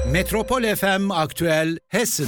Metropol FM Aktüel Hessen.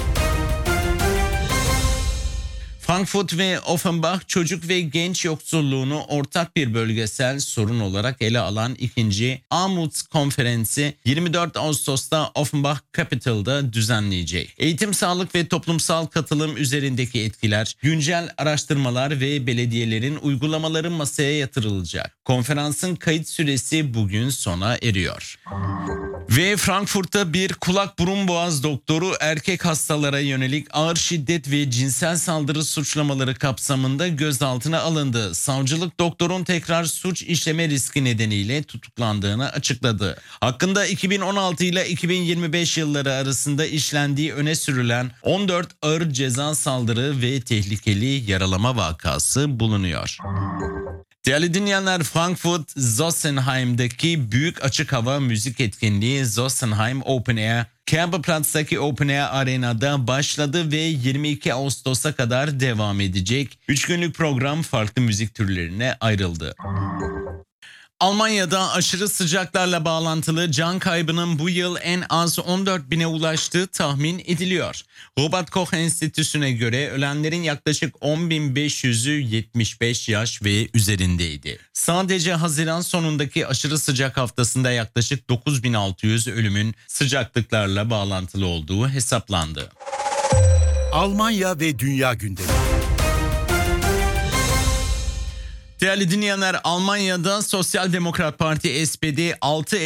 Frankfurt ve Offenbach çocuk ve genç yoksulluğunu ortak bir bölgesel sorun olarak ele alan ikinci Armuts Konferansı 24 Ağustos'ta Offenbach Capital'da düzenleyecek. Eğitim, sağlık ve toplumsal katılım üzerindeki etkiler, güncel araştırmalar ve belediyelerin uygulamaları masaya yatırılacak. Konferansın kayıt süresi bugün sona eriyor. Ve Frankfurt'ta bir kulak burun boğaz doktoru erkek hastalara yönelik ağır şiddet ve cinsel saldırı suçlamaları kapsamında gözaltına alındı. Savcılık doktorun tekrar suç işleme riski nedeniyle tutuklandığını açıkladı. Hakkında 2016 ile 2025 yılları arasında işlendiği öne sürülen 14 ağır ceza saldırı ve tehlikeli yaralama vakası bulunuyor. Değerli dinleyenler, Frankfurt Sossenheim'daki büyük açık hava müzik etkinliği Sossenheim Open Air, Kerberplatz'taki Open Air Arena'da başladı ve 22 Ağustos'a kadar devam edecek. 3 günlük program farklı müzik türlerine ayrıldı. Almanya'da aşırı sıcaklarla bağlantılı can kaybının bu yıl en az 14 bine ulaştığı tahmin ediliyor. Robert Koch Enstitüsü'ne göre ölenlerin yaklaşık 10.500'ü 75 yaş ve üzerindeydi. Sadece Haziran sonundaki aşırı sıcak haftasında yaklaşık 9.600 ölümün sıcaklıklarla bağlantılı olduğu hesaplandı. Almanya ve Dünya gündemi. Değerli dinleyenler, Almanya'da Sosyal Demokrat Parti SPD 6